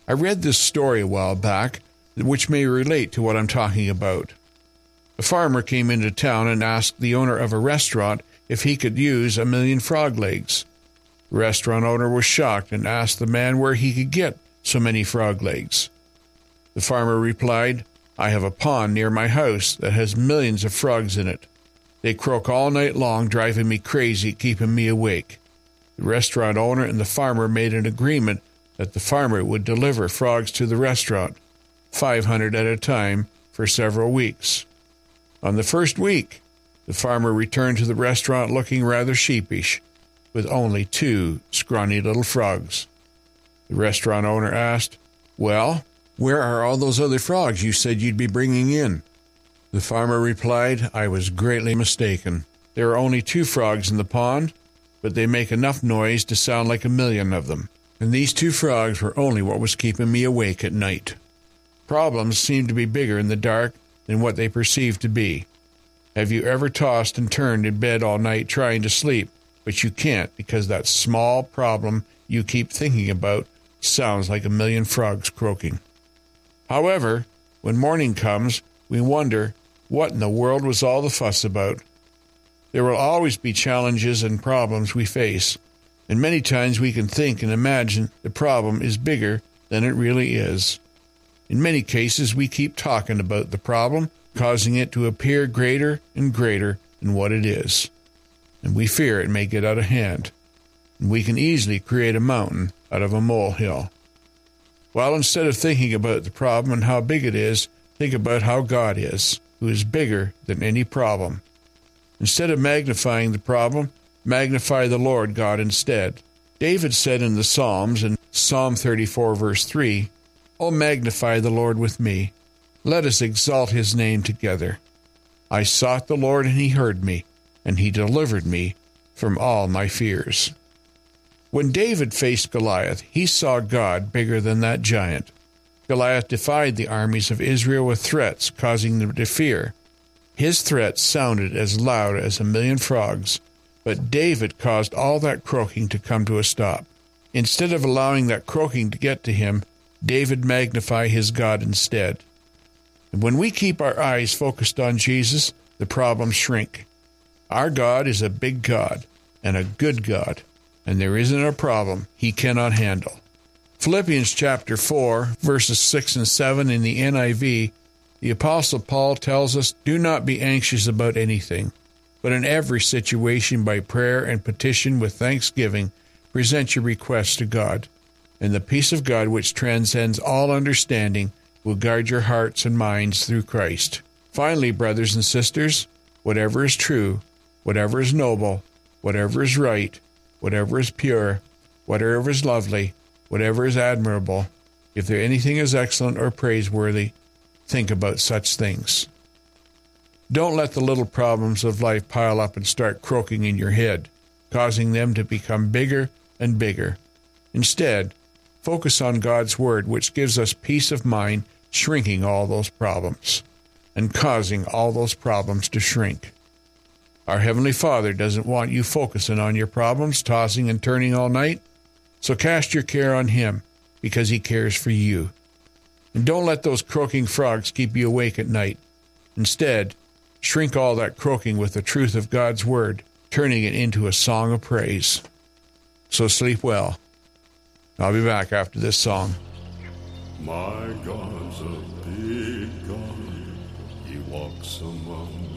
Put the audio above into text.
I read this story a while back, which may relate to what I'm talking about. A farmer came into town and asked the owner of a restaurant if he could use 1,000,000 frog legs. The restaurant owner was shocked and asked the man where he could get so many frog legs. The farmer replied, "I have a pond near my house that has millions of frogs in it. They croak all night long, driving me crazy, keeping me awake." The restaurant owner and the farmer made an agreement that the farmer would deliver frogs to the restaurant, 500 at a time, for several weeks. On the first week, the farmer returned to the restaurant looking rather sheepish, with only 2 scrawny little frogs. The restaurant owner asked, "Well, where are all those other frogs you said you'd be bringing in?" The farmer replied, "I was greatly mistaken. There are only 2 frogs in the pond, but they make enough noise to sound like 1,000,000 of them. And these 2 frogs were only what was keeping me awake at night." Problems seem to be bigger in the dark than what they perceive to be. Have you ever tossed and turned in bed all night trying to sleep, but you can't because that small problem you keep thinking about sounds like 1,000,000 frogs croaking? However, when morning comes, we wonder, what in the world was all the fuss about? There will always be challenges and problems we face, and many times we can think and imagine the problem is bigger than it really is. In many cases, we keep talking about the problem, causing it to appear greater and greater than what it is. And we fear it may get out of hand, and we can easily create a mountain out of a molehill. Well, instead of thinking about the problem and how big it is, think about how God is, who is bigger than any problem. Instead of magnifying the problem, magnify the Lord God instead. David said in the Psalms, in Psalm 34, verse 3, "Oh, magnify the Lord with me. Let us exalt his name together. I sought the Lord, and he heard me, and he delivered me from all my fears." When David faced Goliath, he saw God bigger than that giant. Goliath defied the armies of Israel with threats, causing them to fear. His threats sounded as loud as 1,000,000 frogs, but David caused all that croaking to come to a stop. Instead of allowing that croaking to get to him, David magnified his God instead. And when we keep our eyes focused on Jesus, the problems shrink. Our God is a big God and a good God, and there isn't a problem he cannot handle. Philippians chapter 4, verses 6 and 7 in the NIV, the Apostle Paul tells us, "Do not be anxious about anything, but in every situation by prayer and petition with thanksgiving, present your requests to God. And the peace of God, which transcends all understanding, will guard your hearts and minds through Christ." Finally, brothers and sisters, whatever is true, whatever is noble, whatever is right, whatever is pure, whatever is lovely, whatever is admirable, if there anything is excellent or praiseworthy, think about such things. Don't let the little problems of life pile up and start croaking in your head, causing them to become bigger and bigger. Instead, focus on God's Word, which gives us peace of mind, shrinking all those problems and causing all those problems to shrink. Our Heavenly Father doesn't want you focusing on your problems, tossing and turning all night, so cast your care on Him because He cares for you. And don't let those croaking frogs keep you awake at night. Instead, shrink all that croaking with the truth of God's Word, turning it into a song of praise. So sleep well. I'll be back after this song. My God's a big God. He walks among